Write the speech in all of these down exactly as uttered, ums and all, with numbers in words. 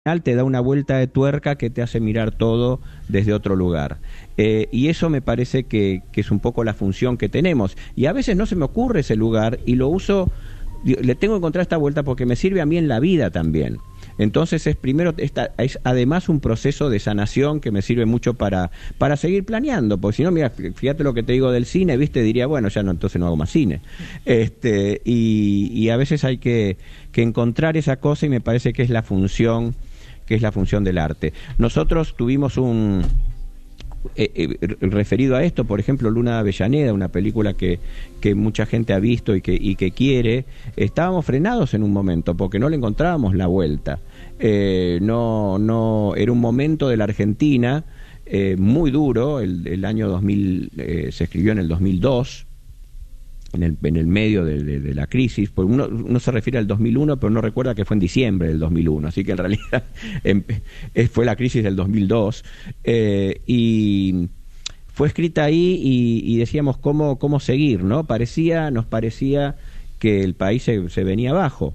te da una vuelta de tuerca que te hace mirar todo desde otro lugar. Eh, y eso me parece que, que es un poco la función que tenemos. Y a veces no se me ocurre ese lugar y lo uso, le tengo que encontrar esta vuelta porque me sirve a mí en la vida también. Entonces es primero, esta, es además un proceso de sanación que me sirve mucho para, para seguir planeando, porque si no, mira, fíjate lo que te digo del cine, viste, diría, bueno, ya no, entonces no hago más cine. Este, y, y a veces hay que, que encontrar esa cosa y me parece que es la función que es la función del arte. Nosotros tuvimos un... Eh, eh, referido a esto, por ejemplo, Luna de Avellaneda, una película que, que mucha gente ha visto y que, y que quiere, estábamos frenados en un momento porque no le encontrábamos la vuelta. Eh, no, no, era un momento de la Argentina eh, muy duro, el, el año dos mil, eh, se escribió en el dos mil dos, en el, en el medio de, de, de la crisis, pues uno, uno se refiere al dos mil uno, pero no recuerda que fue en diciembre del dos mil uno, así que en realidad em, fue la crisis del dos mil dos, eh, y fue escrita ahí y, y decíamos cómo, cómo seguir, ¿no? Parecía, nos parecía que el país se, se venía abajo.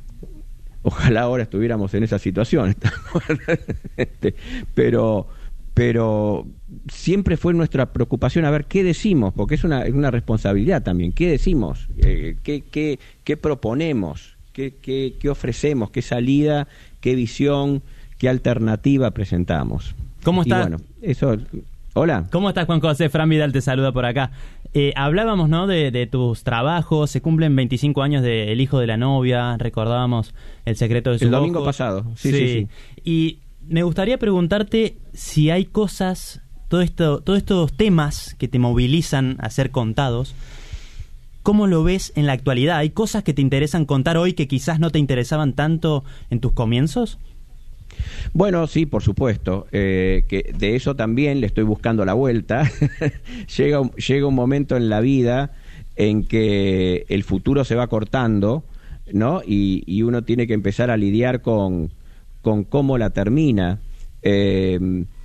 Ojalá ahora estuviéramos en esa situación, este, pero... pero siempre fue nuestra preocupación a ver qué decimos, porque es una, es una responsabilidad también, qué decimos, eh, qué, qué, qué proponemos, qué, qué, qué ofrecemos, qué salida, qué visión, qué alternativa presentamos. ¿Cómo estás? Y bueno, eso... Hola. ¿Cómo estás, Juan José? Fran Vidal te saluda por acá. Eh, hablábamos, ¿no?, de, de tus trabajos. Se cumplen veinticinco años de El hijo de la novia. Recordábamos El secreto de sus El domingo ojos. pasado. Sí, sí, sí, sí. Y me gustaría preguntarte si hay cosas, todo esto, todos estos temas que te movilizan a ser contados, ¿cómo lo ves en la actualidad? ¿Hay cosas que te interesan contar hoy que quizás no te interesaban tanto en tus comienzos? Bueno, sí, por supuesto, eh, que de eso también le estoy buscando la vuelta. llega, un, llega un momento en la vida en que el futuro se va cortando, ¿no? Y, y uno tiene que empezar a lidiar con, con cómo la termina. Eh,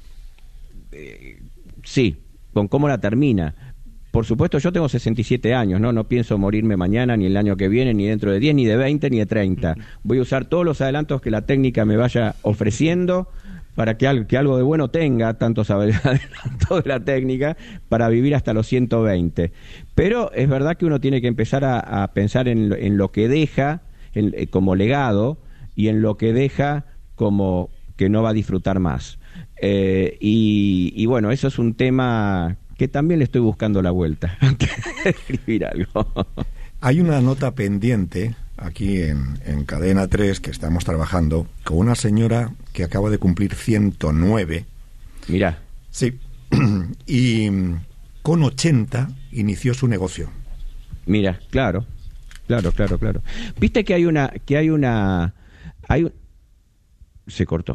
eh, sí, con cómo la termina. Por supuesto, yo tengo sesenta y siete años, ¿no? No pienso morirme mañana, ni el año que viene, ni dentro de diez, ni de veinte, ni de treinta. Voy a usar todos los adelantos que la técnica me vaya ofreciendo para que algo, que algo de bueno tenga, tantos adelantos de la técnica, para vivir hasta los ciento veinte. Pero es verdad que uno tiene que empezar a, a pensar en lo, en lo que deja en, eh, como legado y en lo que deja como que no va a disfrutar más. Eh, y, y bueno, eso es un tema que también le estoy buscando la vuelta antes de escribir algo. Hay una nota pendiente aquí en, en Cadena tres que estamos trabajando con una señora que acaba de cumplir ciento nueve. Mira. Sí. Y con ochenta inició su negocio. Mira, claro. Claro, claro, claro. Viste que hay una que hay una hay un... se cortó.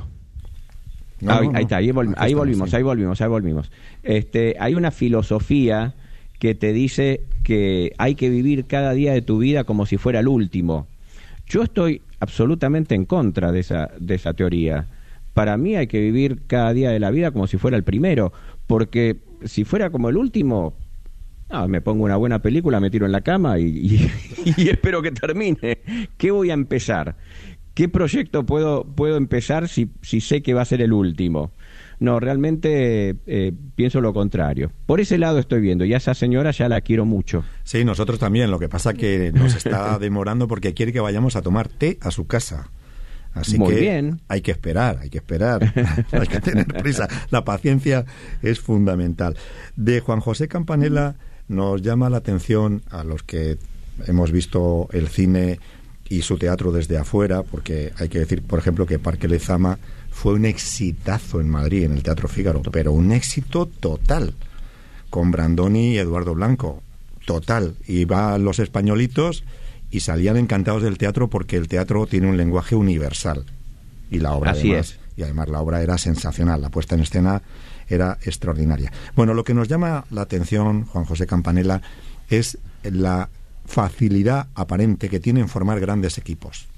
No, ah, no, ahí está, ahí, vol- ahí estamos, volvimos, sí. ahí volvimos, ahí volvimos. Este, hay una filosofía que te dice que hay que vivir cada día de tu vida como si fuera el último. Yo estoy absolutamente en contra de esa, de esa teoría. Para mí hay que vivir cada día de la vida como si fuera el primero, porque si fuera como el último, no, me pongo una buena película, me tiro en la cama y, y, y espero que termine. ¿Qué voy a empezar? ¿Qué proyecto puedo, puedo empezar si, si sé que va a ser el último? No, realmente eh, pienso lo contrario. Por ese lado estoy viendo, y a esa señora ya la quiero mucho. Sí, nosotros también. Lo que pasa que nos está demorando porque quiere que vayamos a tomar té a su casa. Así Muy que bien. hay que esperar, hay que esperar. Hay que tener prisa. La paciencia es fundamental. De Juan José Campanella nos llama la atención a los que hemos visto el cine y su teatro desde afuera, porque hay que decir, por ejemplo, que Parque Lezama fue un exitazo en Madrid, en el Teatro Fígaro, pero un éxito total, con Brandoni y Eduardo Blanco, total. Y van los españolitos y salían encantados del teatro porque el teatro tiene un lenguaje universal. Y la obra, Así además, es. y además la obra era sensacional, la puesta en escena era extraordinaria. Bueno, lo que nos llama la atención, Juan José Campanella, es la facilidad aparente que tiene en formar grandes equipos.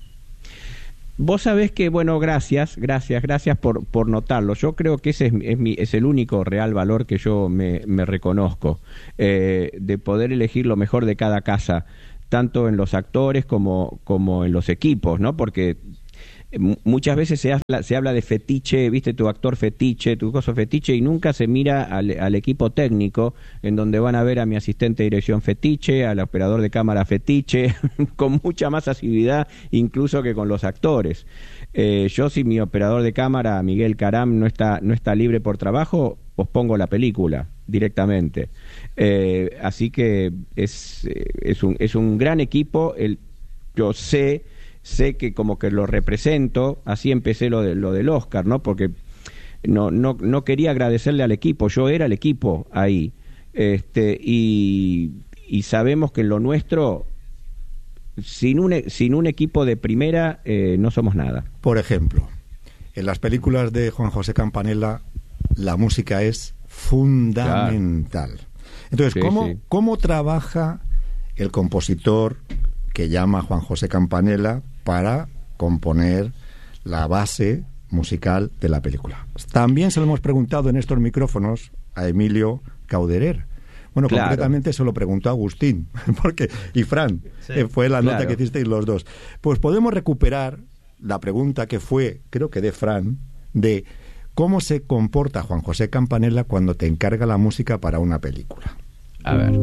Vos sabés que, bueno, gracias, gracias, gracias por, por notarlo. Yo creo que ese es, es, mi, es el único real valor que yo me, me reconozco, eh, de poder elegir lo mejor de cada casa, tanto en los actores como, como en los equipos, ¿no? Porque muchas veces se habla, se habla de fetiche, viste, tu actor fetiche, tu cosa fetiche, y nunca se mira al, al equipo técnico, en donde van a ver a mi asistente de dirección fetiche, al operador de cámara fetiche, con mucha más asiduidad incluso que con los actores. Eh, yo, si mi operador de cámara, Miguel Caram, no está, no está libre por trabajo, pospongo la película directamente. Eh, así que es, es, un, es un gran equipo. El, yo sé... sé que como que lo represento, así empecé lo de lo del Oscar, ¿no? Porque no no no quería agradecerle al equipo, yo era el equipo ahí. Este y, y sabemos que en lo nuestro sin un sin un equipo de primera eh, no somos nada. Por ejemplo, en las películas de Juan José Campanella la música es fundamental. Claro. Entonces, sí, ¿cómo sí. cómo trabaja el compositor que llama Juan José Campanella para componer la base musical de la película? También se lo hemos preguntado en estos micrófonos a Emilio Cauderer. Bueno, claro. concretamente se lo preguntó a Agustín, porque y Fran, sí, eh, fue la nota claro. que hicisteis los dos. Pues podemos recuperar la pregunta que fue, creo que de Fran, de cómo se comporta Juan José Campanella cuando te encarga la música para una película. A ver.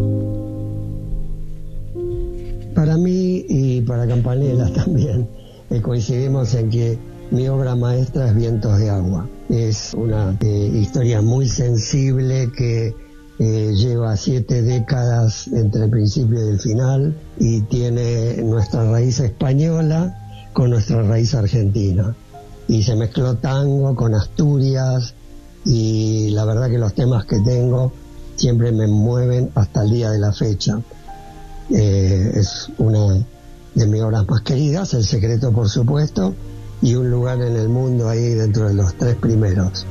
Para mí y para Campanella también eh, coincidimos en que mi obra maestra es Vientos de Agua. Es una eh, historia muy sensible que eh, lleva siete décadas entre el principio y el final y tiene nuestra raíz española con nuestra raíz argentina. Y se mezcló tango con Asturias y la verdad que los temas que tengo siempre me mueven hasta el día de la fecha. Eh, es una de mis obras más queridas, El secreto por supuesto, y Un lugar en el mundo ahí dentro de los tres primeros.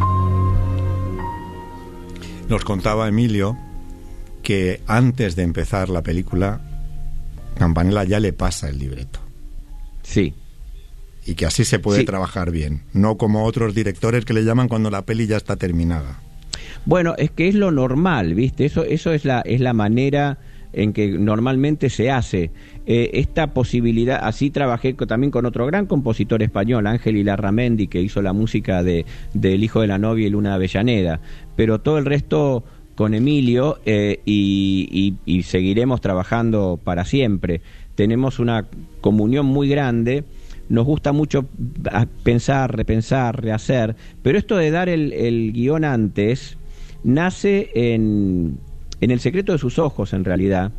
Nos contaba Emilio que antes de empezar la película Campanella ya le pasa el libreto. Sí. Y que así se puede sí. trabajar bien, no como otros directores que le llaman cuando la peli ya está terminada. Bueno, es que es lo normal, ¿viste? Eso, eso es la, es la manera en que normalmente se hace. Eh, esta posibilidad, así trabajé con, también con otro gran compositor español, Ángel Ilarramendi, que hizo la música de, de El hijo de la novia y Luna de Avellaneda, pero todo el resto con Emilio eh, y, y, y seguiremos trabajando para siempre. Tenemos una comunión muy grande, nos gusta mucho pensar, repensar, rehacer, pero esto de dar el, el guión antes nace en... en El secreto de sus ojos, en realidad,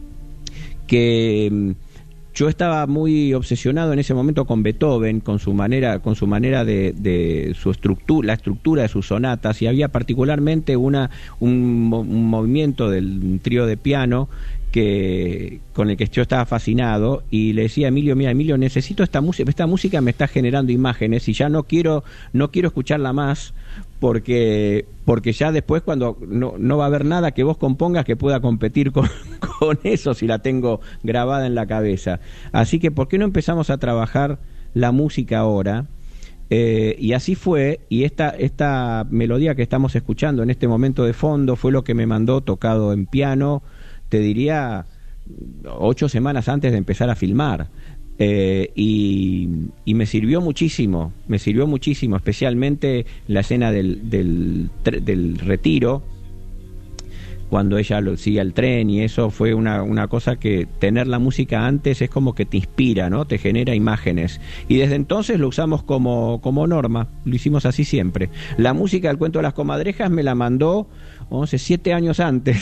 que yo estaba muy obsesionado en ese momento con Beethoven, con su manera, con su manera de, de su estructura, la estructura de sus sonatas, y había particularmente una un, un movimiento del trío de piano que con el que yo estaba fascinado, y le decía a Emilio, mira Emilio, necesito esta música, esta música me está generando imágenes y ya no quiero no quiero escucharla más porque porque ya después cuando no, no va a haber nada que vos compongas que pueda competir con, con eso si la tengo grabada en la cabeza. Así que ¿por qué no empezamos a trabajar la música ahora? Eh, y así fue, y esta, esta melodía que estamos escuchando en este momento de fondo fue lo que me mandó tocado en piano, te diría ocho semanas antes de empezar a filmar. Eh, y, y me sirvió muchísimo, me sirvió muchísimo, especialmente la escena del, del, del retiro, cuando ella lo, sigue al tren, y eso fue una, una cosa que tener la música antes es como que te inspira, ¿no? Te genera imágenes, y desde entonces lo usamos como, como norma, lo hicimos así siempre. La música del Cuento de las Comadrejas me la mandó once, siete años antes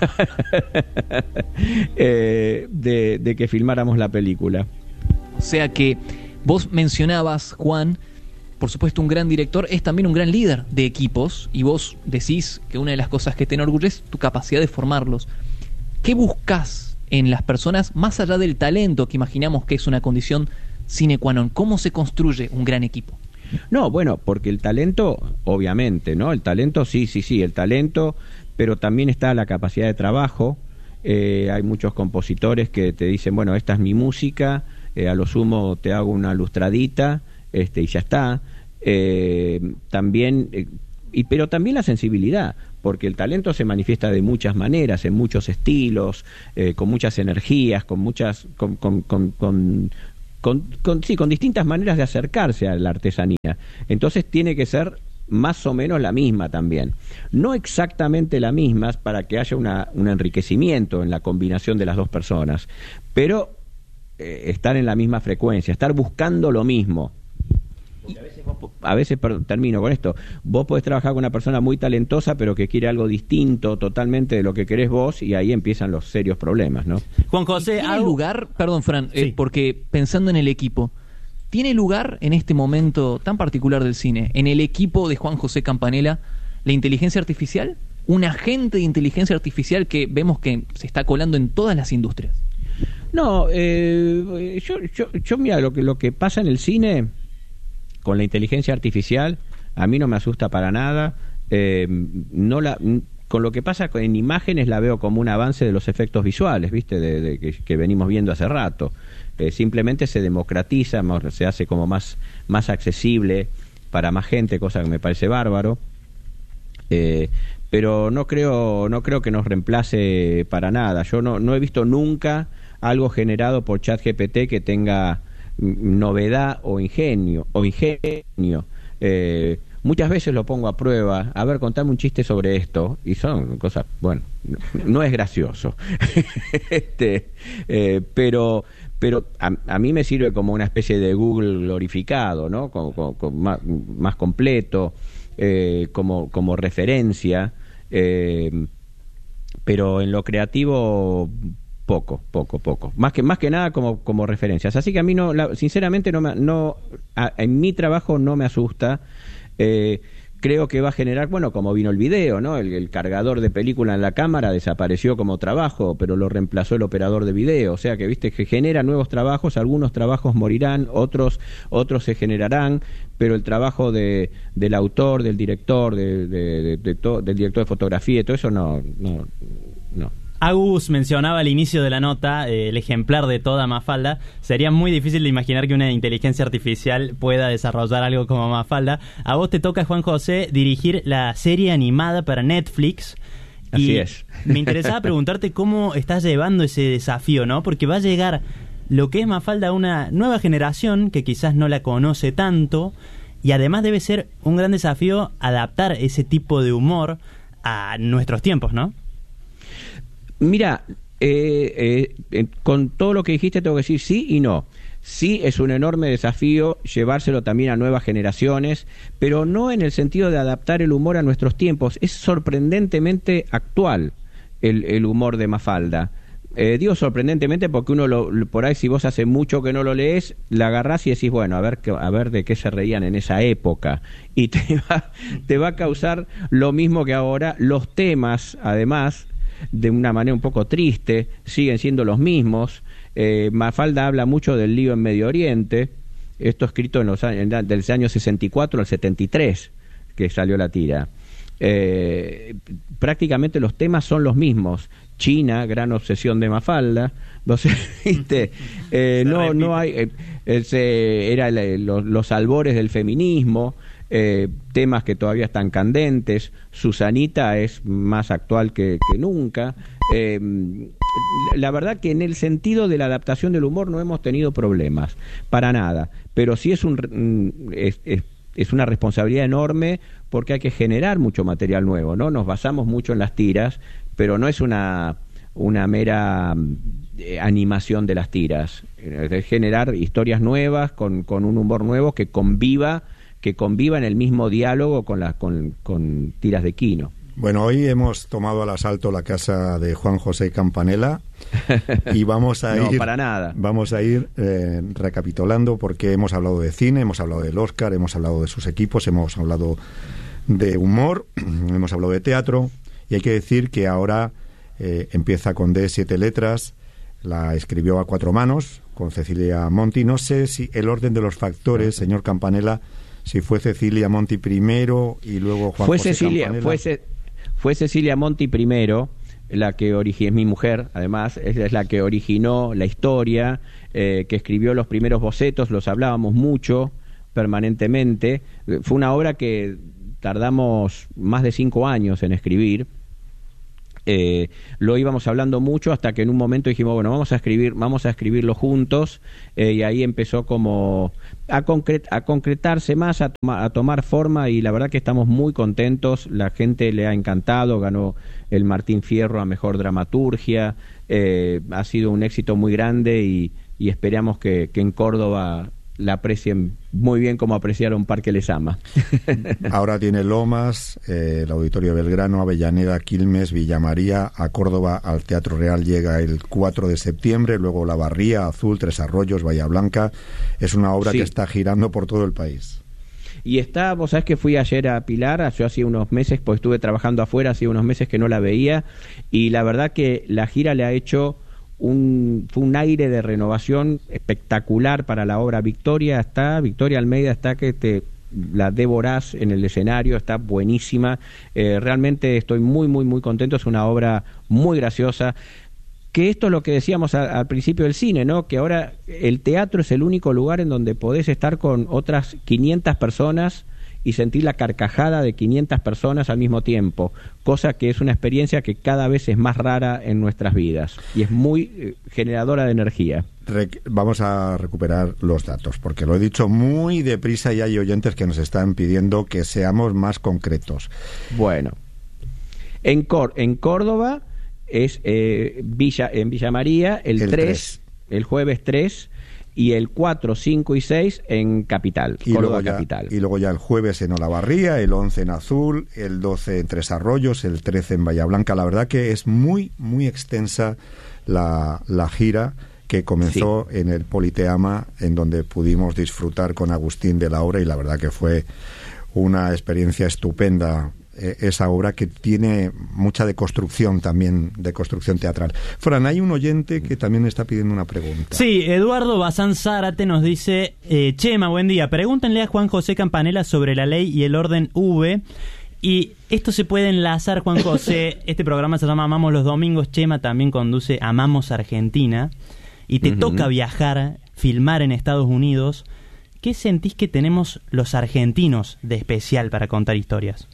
eh, de, de que filmáramos la película. O sea que vos mencionabas, Juan, por supuesto un gran director, es también un gran líder de equipos, y vos decís que una de las cosas que te enorgullece es tu capacidad de formarlos. ¿Qué buscás en las personas más allá del talento, que imaginamos que es una condición sine qua non? ¿Cómo se construye un gran equipo? No, bueno, porque el talento, obviamente, ¿no? El talento, sí, sí, sí, el talento, pero también está la capacidad de trabajo. Eh, hay muchos compositores que te dicen, bueno, esta es mi música, eh, a lo sumo te hago una lustradita, este, y ya está. Eh, también, eh, y, pero también la sensibilidad, porque el talento se manifiesta de muchas maneras, en muchos estilos, eh, con muchas energías, con muchas, con, con, con, con con, con, sí, con distintas maneras de acercarse a la artesanía. Entonces tiene que ser más o menos la misma también. No exactamente la misma para que haya una, un enriquecimiento en la combinación de las dos personas, pero eh, estar en la misma frecuencia, estar buscando lo mismo. Y a veces, vos, a veces perdón, termino con esto, vos podés trabajar con una persona muy talentosa pero que quiere algo distinto totalmente de lo que querés vos, y ahí empiezan los serios problemas, ¿no? Juan José, ¿tiene algo... lugar, perdón Fran, Sí. eh, porque pensando en el equipo, ¿tiene lugar en este momento tan particular del cine, en el equipo de Juan José Campanella, la inteligencia artificial? ¿Un agente de inteligencia artificial que vemos que se está colando en todas las industrias? No, eh, yo, yo, yo mira, lo que, lo que pasa en el cine con la inteligencia artificial, a mí no me asusta para nada. Eh, no la, con lo que pasa en imágenes la veo como un avance de los efectos visuales, ¿viste? De, de, que, que venimos viendo hace rato. Eh, simplemente se democratiza, se hace como más, más accesible para más gente, cosa que me parece bárbaro. Eh, pero no creo, no creo que nos reemplace para nada. Yo no, no he visto nunca algo generado por ChatGPT que tenga novedad o ingenio o ingenio. Eh, muchas veces lo pongo a prueba, a ver, contame un chiste sobre esto, y son cosas, bueno, no es gracioso. este, eh, pero pero a, a mí me sirve como una especie de Google glorificado, ¿no? Como, como, como más, más completo, eh, como como referencia, eh, pero en lo creativo poco, poco, poco. Más que más que nada como como referencias. Así que a mí no, la, sinceramente no me, no a, en mi trabajo no me asusta. Eh, creo que va a generar, bueno, como vino el video, ¿no? El, el cargador de película en la cámara desapareció como trabajo, pero lo reemplazó el operador de video. O sea que, viste, que genera nuevos trabajos. Algunos trabajos morirán, otros otros se generarán, pero el trabajo de del autor, del director, de, de, de, de to, del director de fotografía y todo eso no, no, no. Agus mencionaba al inicio de la nota eh, el ejemplar de toda Mafalda. Sería muy difícil de imaginar que una inteligencia artificial pueda desarrollar algo como Mafalda. A vos te toca, Juan José, dirigir la serie animada para Netflix. Así y es. Me interesaba preguntarte cómo estás llevando ese desafío, ¿no? Porque va a llegar lo que es Mafalda a una nueva generación que quizás no la conoce tanto, y además debe ser un gran desafío adaptar ese tipo de humor a nuestros tiempos, ¿no? Mira, eh, eh, eh, con todo lo que dijiste tengo que decir sí y no. Sí, es un enorme desafío llevárselo también a nuevas generaciones, pero no en el sentido de adaptar el humor a nuestros tiempos. Es sorprendentemente actual el, el humor de Mafalda. Eh, digo sorprendentemente porque uno lo, por ahí, si vos hace mucho que no lo lees, la agarrás y decís, bueno, a ver, a ver de qué se reían en esa época, y te va, te va a causar lo mismo que ahora. Los temas, además, de una manera un poco triste, siguen siendo los mismos. eh, Mafalda habla mucho del lío en Medio Oriente, esto escrito en los años, del año sesenta y cuatro al setenta y tres que salió la tira. Eh, prácticamente los temas son los mismos. China, gran obsesión de Mafalda, no sé, ¿viste? Eh, no, no hay, eh, ese era el, los, los albores del feminismo. Eh, temas que todavía están candentes. Susanita es más actual que, que nunca. Eh, la verdad que en el sentido de la adaptación del humor no hemos tenido problemas, para nada, pero sí es, un, es, es, es una responsabilidad enorme porque hay que generar mucho material nuevo, ¿no? Nos basamos mucho en las tiras, pero no es una, una mera eh, animación de las tiras, es generar historias nuevas con, con un humor nuevo que conviva que conviva en el mismo diálogo con, la, con, con tiras de Quino. Bueno, hoy hemos tomado al asalto la casa de Juan José Campanella y vamos a no, ir para nada. Vamos a ir eh, recapitulando, porque hemos hablado de cine, hemos hablado del Oscar, hemos hablado de sus equipos, hemos hablado de humor, hemos hablado de teatro, y hay que decir que ahora eh, empieza con D, siete letras, la escribió a cuatro manos con Cecilia Monti. No sé si el orden de los factores, señor Campanella, si fue Cecilia Monti primero y luego Juan fue José Cecilia, Campanella. Fue, Ce, fue Cecilia Monti primero, la que originó, es mi mujer, además, es, es la que originó la historia, eh, que escribió los primeros bocetos, los hablábamos mucho, permanentemente. Fue una obra que tardamos más de cinco años en escribir. Eh, lo íbamos hablando mucho hasta que en un momento dijimos, bueno, vamos a escribir, vamos a escribirlo juntos, eh, y ahí empezó como a, concret, a concretarse más, a, toma, a tomar forma, y la verdad que estamos muy contentos. La gente le ha encantado, ganó el Martín Fierro a Mejor Dramaturgia, eh, ha sido un éxito muy grande, y, y esperamos que, que en Córdoba la aprecien muy bien como apreciaron Parque Lezama. Ahora tiene Lomas, eh, el Auditorio Belgrano, Avellaneda, Quilmes, Villa María. A Córdoba, al Teatro Real, llega el cuatro de septiembre, luego La Barría, Azul, Tres Arroyos, Bahía Blanca. Es una obra sí. que está girando por todo el país. Y está, vos sabés que fui ayer a Pilar, yo hacía unos meses, pues estuve trabajando afuera, hacía unos meses que no la veía, y la verdad que la gira le ha hecho un, fue un aire de renovación espectacular para la obra. Victoria está, Victoria Almeida está que te la devorás en el escenario, está buenísima, eh, realmente estoy muy muy muy contento, es una obra muy graciosa. Que esto es lo que decíamos a, al principio del cine, ¿no? Que ahora el teatro es el único lugar en donde podés estar con otras quinientas personas y sentir la carcajada de quinientas personas al mismo tiempo, cosa que es una experiencia que cada vez es más rara en nuestras vidas y es muy eh, generadora de energía. Re- vamos a recuperar los datos, porque lo he dicho muy deprisa y hay oyentes que nos están pidiendo que seamos más concretos. Bueno, en, Cor- en Córdoba es eh, Villa, en Villa María el, el tres, tres, el jueves tres, y el cuatro, cinco y seis en Capital, y Córdoba luego ya, Capital. Y luego ya el jueves en Olavarría, el once en Azul, el doce en Tres Arroyos, el trece en Bahía Blanca. La verdad que es muy, muy extensa la, la gira que comenzó sí. en el Politeama, en donde pudimos disfrutar con Agustín de la obra, y la verdad que fue una experiencia estupenda. Esa obra que tiene mucha deconstrucción también, de construcción teatral. Fran, hay un oyente que también está pidiendo una pregunta. Sí, Eduardo Bazán Zárate nos dice, eh, Chema, buen día, pregúntenle a Juan José Campanella sobre la ley y el orden V. Y esto se puede enlazar, Juan José, este programa se llama Amamos los Domingos, Chema también conduce Amamos Argentina, y te uh-huh. toca viajar, filmar en Estados Unidos. ¿Qué sentís que tenemos los argentinos de especial para contar historias?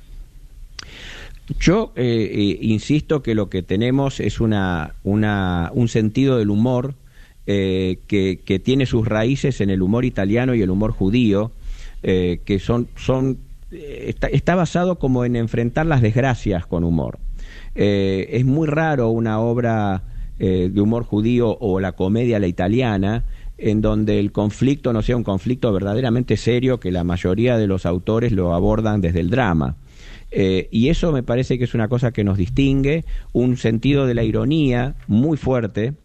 Yo eh, eh, insisto que lo que tenemos es una, una un sentido del humor eh, que, que tiene sus raíces en el humor italiano y el humor judío, eh, que son son eh, está, está basado como en enfrentar las desgracias con humor. Eh, es muy raro una obra eh, de humor judío o la comedia a la italiana en donde el conflicto no sea un conflicto verdaderamente serio, que la mayoría de los autores lo abordan desde el drama. Eh, y eso me parece que es una cosa que nos distingue, un sentido de la ironía muy fuerte,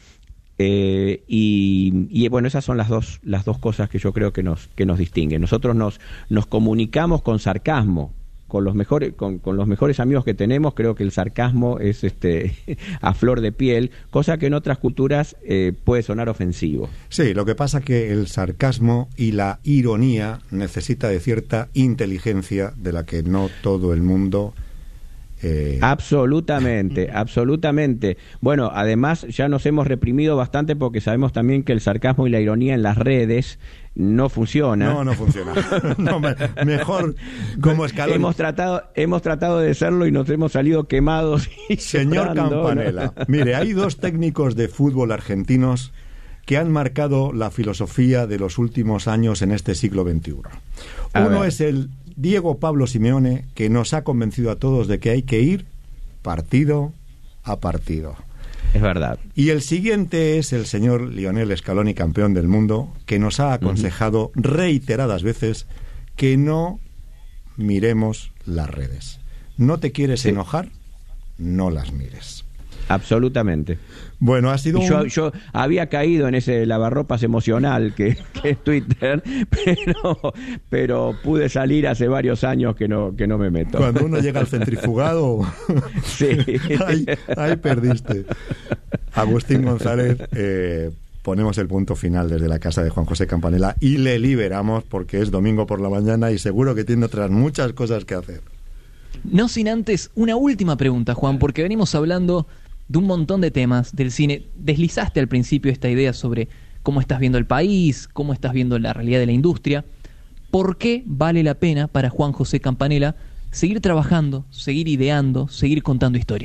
eh, y, y bueno, esas son las dos las dos cosas que yo creo que nos que nos distinguen. Nosotros nos nos comunicamos con sarcasmo, con los mejores con, con los mejores amigos que tenemos. Creo que el sarcasmo es este a flor de piel, cosa que en otras culturas eh, puede sonar ofensivo. Sí, lo que pasa que el sarcasmo y la ironía necesita de cierta inteligencia de la que no todo el mundo Eh... Absolutamente, absolutamente. Bueno, además ya nos hemos reprimido bastante porque sabemos también que el sarcasmo y la ironía en las redes no funciona. No, no funciona. No, me, mejor como escalón. Hemos tratado, hemos tratado de serlo y nos hemos salido quemados. Y Señor llorando, Campanella, ¿no? Mire, hay dos técnicos de fútbol argentinos que han marcado la filosofía de los últimos años en este siglo veintiuno. A Uno ver. es el Diego Pablo Simeone, que nos ha convencido a todos de que hay que ir partido a partido. Es verdad. Y el siguiente es el señor Lionel Scaloni, campeón del mundo, que nos ha aconsejado uh-huh. reiteradas veces que no miremos las redes. No te quieres sí. enojar, no las mires. Absolutamente. Bueno, ha sido yo, un... yo había caído en ese lavarropas emocional que, que es Twitter, pero pero pude salir hace varios años que no que no me meto. Cuando uno llega al centrifugado, sí. ahí, ahí perdiste. Agustín González, eh, ponemos el punto final desde la casa de Juan José Campanella y le liberamos porque es domingo por la mañana y seguro que tiene otras muchas cosas que hacer. No sin antes una última pregunta, Juan, porque venimos hablando de un montón de temas del cine. Deslizaste al principio esta idea sobre cómo estás viendo el país, cómo estás viendo la realidad de la industria. ¿Por qué vale la pena para Juan José Campanella seguir trabajando, seguir ideando, seguir contando historias?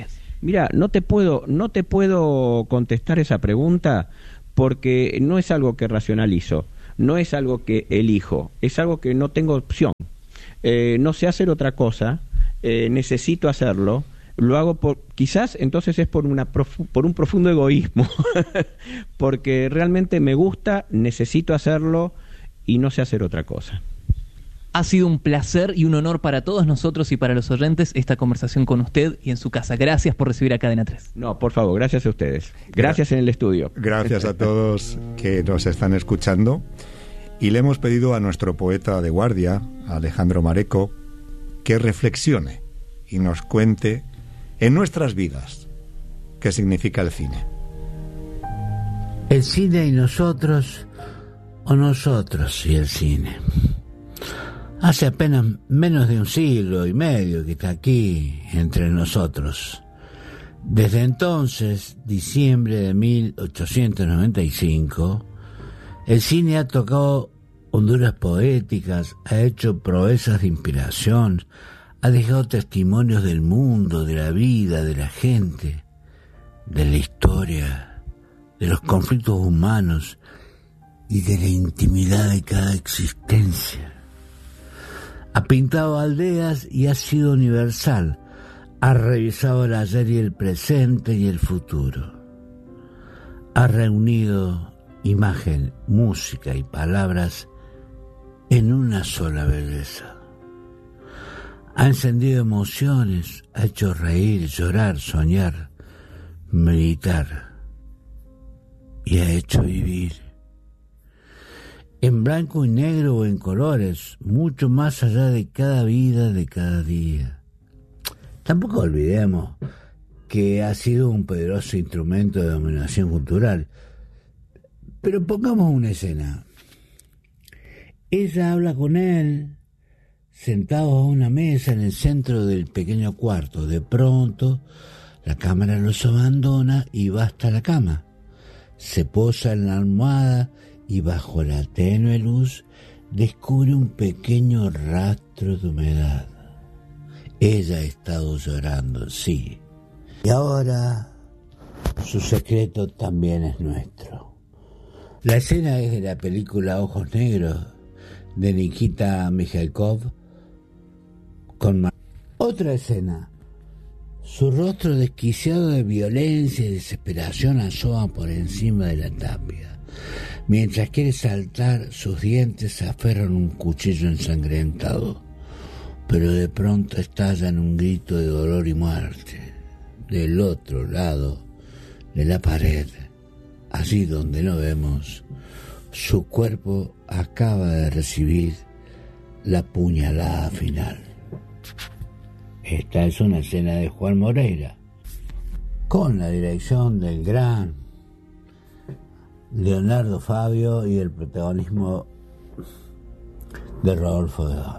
Mira, no te puedo, no te puedo contestar esa pregunta porque no es algo que racionalizo, no es algo que elijo, es algo que no tengo opción. Eh, no sé hacer otra cosa, eh, necesito hacerlo, lo hago por, quizás entonces es por una profu- por un profundo egoísmo, porque realmente me gusta, necesito hacerlo y no sé hacer otra cosa. Ha sido un placer y un honor para todos nosotros y para los oyentes esta conversación con usted y en su casa. Gracias por recibir a Cadena tres. No, por favor, gracias a ustedes. Gracias en el estudio. Gracias a todos que nos están escuchando. Y le hemos pedido a nuestro poeta de guardia, Alejandro Mareco, que reflexione y nos cuente en nuestras vidas qué significa el cine. El cine y nosotros, o nosotros y el cine. Hace apenas menos de un siglo y medio que está aquí entre nosotros. Desde entonces, diciembre de mil ochocientos noventa y cinco, el cine ha tocado honduras poéticas, ha hecho proezas de inspiración, ha dejado testimonios del mundo, de la vida, de la gente, de la historia, de los conflictos humanos y de la intimidad de cada existencia. Ha pintado aldeas y ha sido universal. Ha revisado el ayer y el presente y el futuro. Ha reunido imagen, música y palabras en una sola belleza. Ha encendido emociones, ha hecho reír, llorar, soñar, meditar y ha hecho vivir. En blanco y negro o en colores, mucho más allá de cada vida, de cada día. Tampoco olvidemos que ha sido un poderoso instrumento de dominación cultural. Pero pongamos una escena. Ella habla con él, sentados a una mesa en el centro del pequeño cuarto. De pronto, la cámara los abandona y va hasta la cama. Se posa en la almohada y bajo la tenue luz descubre un pequeño rastro de humedad. Ella ha estado llorando, sí. Y ahora su secreto también es nuestro. La escena es de la película Ojos Negros de Nikita Mikhalkov con Mar- Otra escena. Su rostro desquiciado de violencia y desesperación asoma por encima de la tapia. Mientras quiere saltar, sus dientes se aferran a un cuchillo ensangrentado, pero de pronto estalla en un grito de dolor y muerte. Del otro lado de la pared, allí donde no vemos, su cuerpo acaba de recibir la puñalada final. Esta es una escena de Juan Moreira, con la dirección del gran Leonardo Fabio y el protagonismo de Rodolfo Bedón.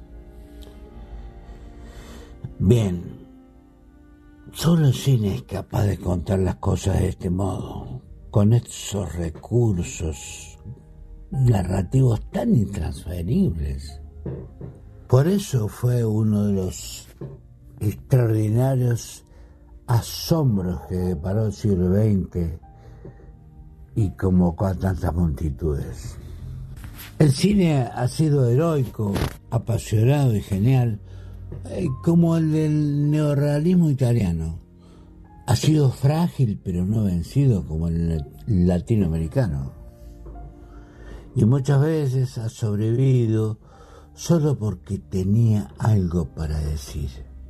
Bien, solo el cine es capaz de contar las cosas de este modo, con esos recursos narrativos tan intransferibles. Por eso fue uno de los extraordinarios asombros que deparó el siglo veinte y convocó a tantas multitudes. El cine ha sido heroico, apasionado y genial, eh, como el del neorrealismo italiano. Ha sido frágil pero no vencido como el latinoamericano. Y muchas veces ha sobrevivido solo porque tenía algo para decir.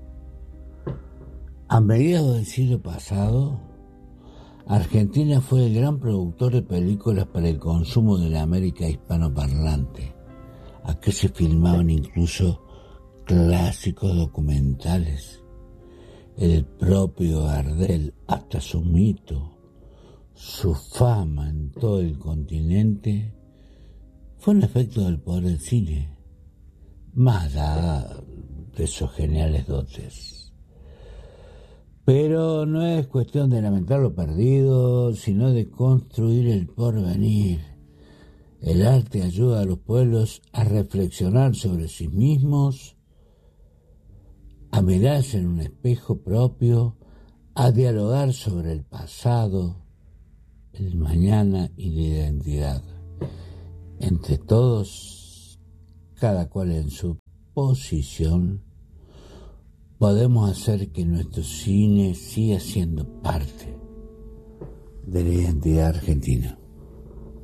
A mediados del siglo pasado, Argentina fue el gran productor de películas para el consumo de la América hispanoparlante. Aquí se filmaban incluso clásicos documentales. El propio Gardel, hasta su mito, su fama en todo el continente, fue un efecto del poder del cine, más allá de sus geniales dotes. Pero no es cuestión de lamentar lo perdido, sino de construir el porvenir. El arte ayuda a los pueblos a reflexionar sobre sí mismos, a mirarse en un espejo propio, a dialogar sobre el pasado, el mañana y la identidad. Entre todos, cada cual en su posición, podemos hacer que nuestro cine siga siendo parte de la identidad argentina.